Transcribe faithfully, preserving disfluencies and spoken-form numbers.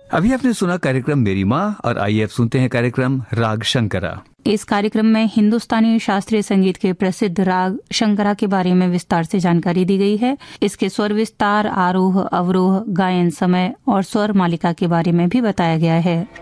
अभी आपने सुना कार्यक्रम मेरी माँ, और आइए अब सुनते हैं कार्यक्रम राग शंकरा। इस कार्यक्रम में हिंदुस्तानी शास्त्रीय संगीत के प्रसिद्ध राग शंकरा के बारे में विस्तार से जानकारी दी गई है। इसके स्वर विस्तार, आरोह, अवरोह, गायन समय और स्वर मालिका के बारे में भी बताया गया है।